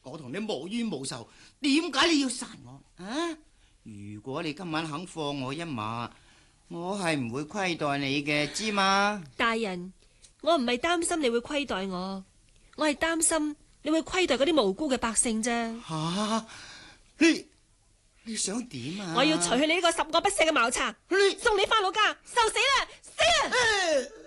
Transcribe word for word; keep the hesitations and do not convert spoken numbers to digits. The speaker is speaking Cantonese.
我同你無冤無仇，點解你要殺我啊？如果你今晚肯放我一馬，我係唔會虧待你嘅，知嘛？ 大人，我唔係擔心你會虧待我，我係擔心你會虧待嗰啲無辜嘅百姓啫。 吓、啊，你你想點啊？ 我要除去你呢個十惡不赦嘅茅賊， 你送你翻老家受死啦！死啦！